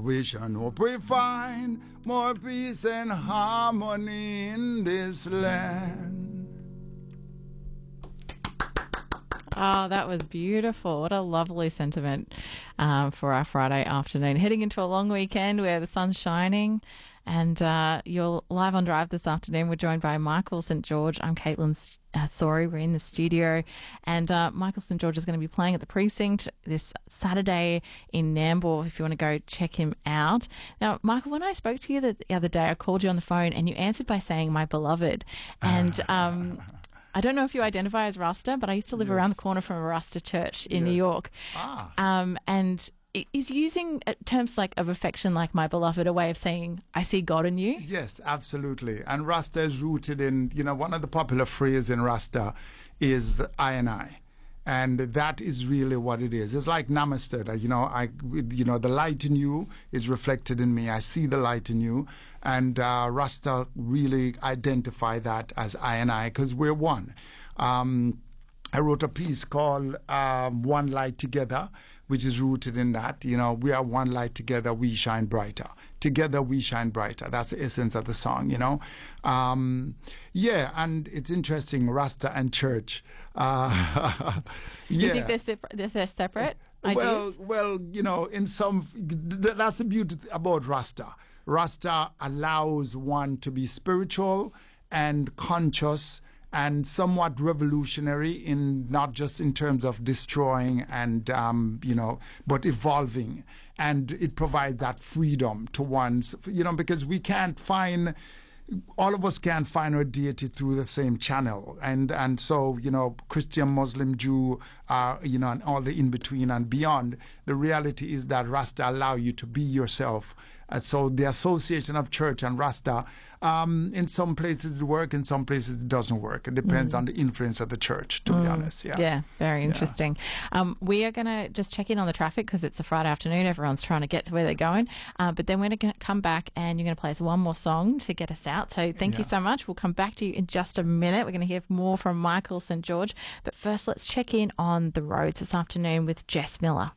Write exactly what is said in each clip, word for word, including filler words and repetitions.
wish and hope we find more peace and harmony in this land. Oh, that was beautiful. What a lovely sentiment um, for our Friday afternoon. Heading into a long weekend where the sun's shining. And uh, you're live on Drive this afternoon. We're joined by Michael Saint George. I'm Caitlin uh, Sorry. We're in the studio. And uh, Michael Saint George is going to be playing at the Precinct this Saturday in Nambour if you want to go check him out. Now, Michael, when I spoke to you the, the other day, I called you on the phone and you answered by saying, my beloved. And um, I don't know if you identify as Rasta, but I used to live yes. around the corner from a Rasta church in yes. New York. Ah. Um, and is using terms like of affection, like my beloved, a way of saying I see God in you? Yes, absolutely. And Rasta is rooted in, you know, one of the popular phrases in Rasta is I and I. And that is really what it is. It's like Namaste. You know, I, you know, the light in you is reflected in me. I see the light in you. And uh, Rasta really identify that as I and I because we're one. Um, I wrote a piece called um, One Light Together, which is rooted in that. You know, we are one light together, we shine brighter. Together we shine brighter. That's the essence of the song, you know. Um, yeah, and it's interesting, Rasta and church. Uh, yeah. You think they're, separ- they're separate well, ideas? Well, you know, in some, that's the beauty about Rasta. Rasta allows one to be spiritual and conscious and somewhat revolutionary in not just in terms of destroying and, um, you know, but evolving. And it provides that freedom to one's, you know, because we can't find, all of us can't find our deity through the same channel. And and so, you know, Christian, Muslim, Jew, uh, you know, and all the in-between and beyond, the reality is that Rasta allow you to be yourself. Uh, so the association of church and Rasta, um, in some places it works, in some places it doesn't work. It depends mm. on the influence of the church, to mm. be honest. Yeah, yeah, very interesting. Yeah. Um, we are going to just check in on the traffic because it's a Friday afternoon. Everyone's trying to get to where they're going. Uh, but then we're going to come back and you're going to play us one more song to get us out. So thank yeah. you so much. We'll come back to you in just a minute. We're going to hear more from Michael Saint George. But first, let's check in on the roads this afternoon with Jess Miller.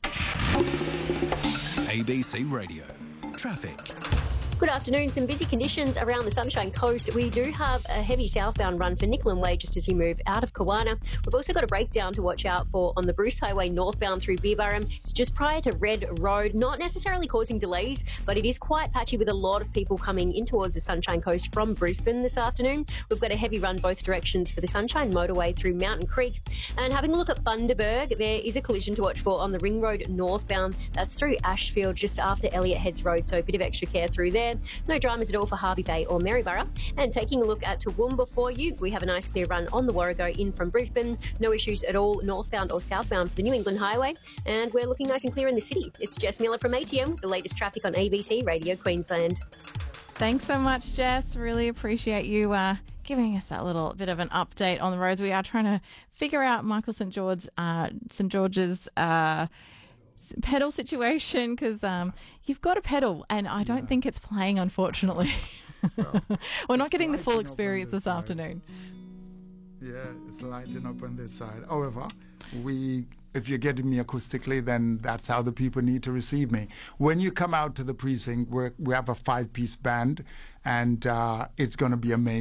A B C Radio. Traffic. Good afternoon. Some busy conditions around the Sunshine Coast. We do have a heavy southbound run for Nicklin Way just as you move out of Kawana. We've also got a breakdown to watch out for on the Bruce Highway northbound through Beerburrum. It's just prior to Red Road, not necessarily causing delays, but it is quite patchy with a lot of people coming in towards the Sunshine Coast from Brisbane this afternoon. We've got a heavy run both directions for the Sunshine Motorway through Mountain Creek. And having a look at Bundaberg, there is a collision to watch for on the Ring Road northbound. That's through Ashfield just after Elliott Heads Road, so a bit of extra care through there. No dramas at all for Harvey Bay or Maryborough. And taking a look at Toowoomba for you, we have a nice clear run on the Warrego in from Brisbane. No issues at all northbound or southbound for the New England Highway. And we're looking nice and clear in the city. It's Jess Miller from A T M, the latest traffic on A B C Radio Queensland. Thanks so much, Jess. Really appreciate you uh, giving us that little bit of an update on the roads. We are trying to figure out Michael Saint George, uh, Saint George's uh, pedal situation because um, you've got a pedal and I don't yeah. think it's playing, unfortunately. Well, we're not getting the full experience this side. afternoon. Yeah, it's lighting up on this side. However, we, if you're getting me acoustically, then that's how the people need to receive me. When you come out to the precinct, we're, we have a five-piece band and uh, it's going to be amazing.